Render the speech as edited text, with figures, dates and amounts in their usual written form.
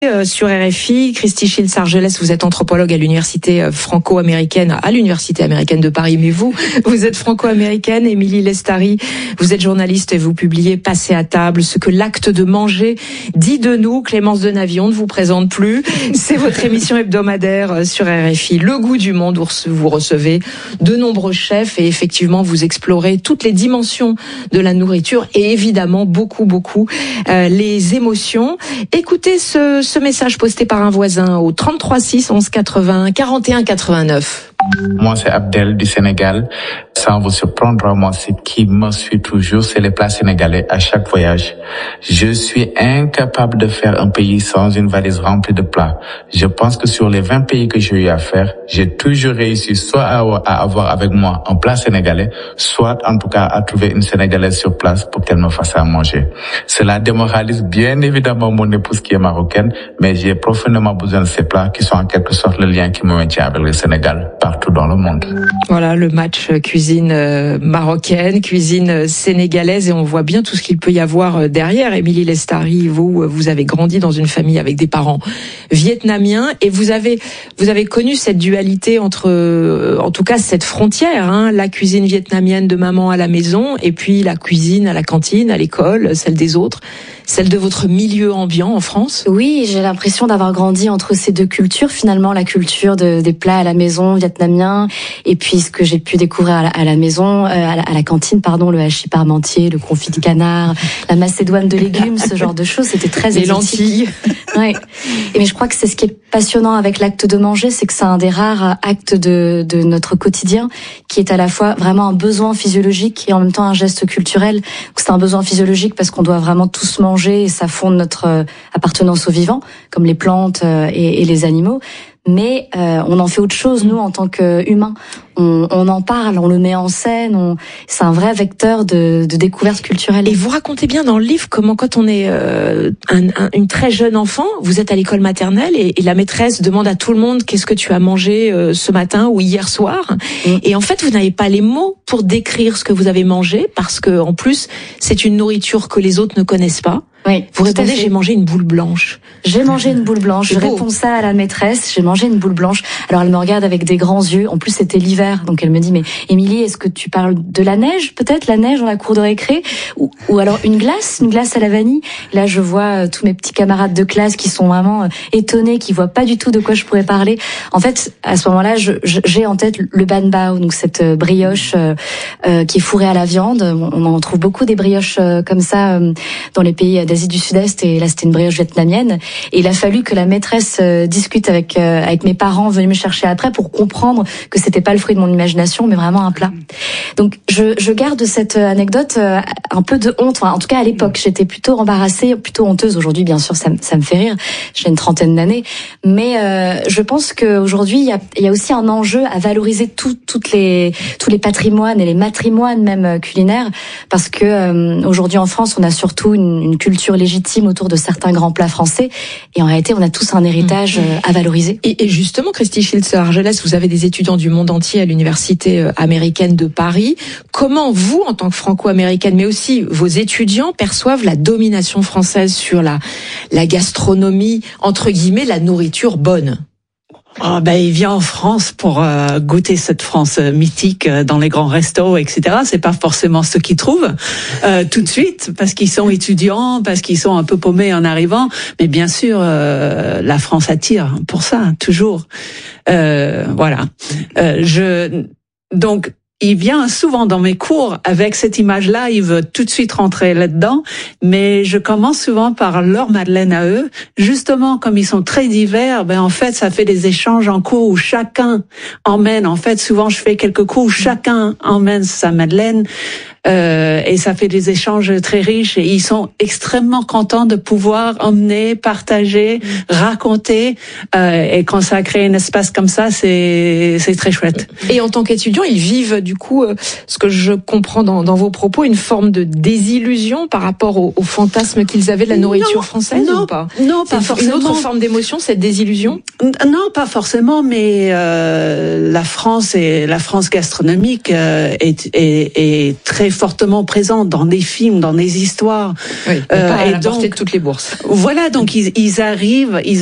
Sur RFI, Christy Schiltz-Argelès, vous êtes anthropologue à l'université franco-américaine, à l'université américaine de Paris, mais vous êtes franco-américaine. Émilie Lestari, vous êtes journaliste et vous publiez Passer à table, ce que l'acte de manger dit de nous. Clémence Denavion ne vous présente plus. C'est votre émission hebdomadaire sur RFI, Le Goût du Monde, où vous recevez de nombreux chefs et effectivement vous explorez toutes les dimensions de la nourriture et évidemment beaucoup les émotions. Écoutez ce message posté par un voisin au 33 6 11 80 41 89. Moi, c'est Abdel du Sénégal. Sans vous surprendre, moi, ce qui me suit toujours, c'est les plats sénégalais à chaque voyage. Je suis incapable de faire un pays sans une valise remplie de plats. Je pense que sur les 20 pays que j'ai eu à faire, j'ai toujours réussi soit à avoir avec moi un plat sénégalais, soit en tout cas à trouver une Sénégalaise sur place pour qu'elle me fasse à manger. Cela démoralise bien évidemment mon épouse qui est marocaine, mais j'ai profondément besoin de ces plats qui sont en quelque sorte le lien qui me maintient avec le Sénégal partout dans le monde. Voilà le match cuisine marocaine, cuisine sénégalaise, et on voit bien tout ce qu'il peut y avoir derrière. Émilie Lestari, vous avez grandi dans une famille avec des parents vietnamiens et vous avez connu cette dualité entre, en tout cas cette frontière, la cuisine vietnamienne de maman à la maison et puis la cuisine à la cantine, à l'école, celle des autres, celle de votre milieu ambiant en France. Oui, j'ai l'impression d'avoir grandi entre ces deux cultures, finalement, la culture des plats à la maison vietnamiens et puis ce que j'ai pu découvrir à la maison, à la cantine, le hachis parmentier, le confit de canard, la macédoine de légumes, ce genre de choses, c'était très les exotique. lentilles. Ouais. Mais je crois que c'est ce qui est passionnant avec l'acte de manger, c'est que c'est un des rares actes de notre quotidien qui est à la fois vraiment un besoin physiologique et en même temps un geste culturel. Donc c'est un besoin physiologique parce qu'on doit vraiment tous manger et ça fonde notre appartenance aux vivants, comme les plantes et les animaux. Mais on en fait autre chose, nous, en tant qu'humains. On en parle, on le met en scène, c'est un vrai vecteur de découverte culturelle. Et vous racontez bien dans le livre comment quand on est une très jeune enfant, vous êtes à l'école maternelle et la maîtresse demande à tout le monde qu'est-ce que tu as mangé ce matin ou hier soir. Et en fait, vous n'avez pas les mots pour décrire ce que vous avez mangé parce que en plus, c'est une nourriture que les autres ne connaissent pas. Oui, vous répondez, j'ai mangé une boule blanche. J'ai mangé une boule blanche. Je réponds ça à la maîtresse. J'ai mangé une boule blanche. Alors elle me regarde avec des grands yeux. En plus c'était l'hiver, donc elle me dit mais Émilie, est-ce que tu parles de la neige, peut-être la neige dans la cour de récré, ou alors une glace à la vanille. Là je vois tous mes petits camarades de classe qui sont vraiment étonnés, qui voient pas du tout de quoi je pourrais parler. En fait, à ce moment-là, j'ai en tête le ban bao, donc cette brioche qui est fourrée à la viande. On en trouve beaucoup des brioches comme ça dans les pays d'Asie du Sud-Est, et là c'était une brioche vietnamienne, et il a fallu que la maîtresse discute avec mes parents venus me chercher après pour comprendre que c'était pas le fruit de mon imagination mais vraiment un plat. Donc je garde cette anecdote un peu de honte, en tout cas à l'époque j'étais plutôt embarrassée, plutôt honteuse. Aujourd'hui bien sûr ça me fait rire, j'ai une trentaine d'années, mais je pense qu'aujourd'hui il y a aussi un enjeu à valoriser tous les patrimoines et les matrimoines même culinaires, parce que aujourd'hui en France on a surtout une culture légitime autour de certains grands plats français, et en réalité on a tous un héritage à valoriser. Et justement, Christy Schiltz-Argelès, vous avez des étudiants du monde entier à l'université américaine de Paris. Comment vous, en tant que franco-américaine, mais aussi vos étudiants, perçoivent la domination française sur la gastronomie, entre guillemets, la nourriture bonne? Il vient en France pour goûter cette France mythique dans les grands restos, etc. C'est pas forcément ce qu'ils trouvent tout de suite, parce qu'ils sont étudiants, parce qu'ils sont un peu paumés en arrivant. Mais bien sûr, la France attire pour ça, toujours. Voilà. Donc, il vient souvent dans mes cours avec cette image-là, il veut tout de suite rentrer là-dedans, mais je commence souvent par leur madeleine à eux. Justement, comme ils sont très divers, en fait, ça fait des échanges en cours où chacun emmène, en fait, souvent je fais quelques cours où chacun emmène sa madeleine. Et ça fait des échanges très riches, et ils sont extrêmement contents de pouvoir emmener, partager, raconter, et quand ça crée un espace comme ça, c'est très chouette. Et en tant qu'étudiants, ils vivent du coup, ce que je comprends dans vos propos, une forme de désillusion par rapport au fantasme qu'ils avaient de la nourriture française, ou pas? Non, pas forcément. Une autre forme d'émotion, cette désillusion? Non, pas forcément, mais la France gastronomique est très fortement présents dans des films, dans des histoires. Oui, pas à la portée de toutes les bourses. Voilà, donc ils arrivent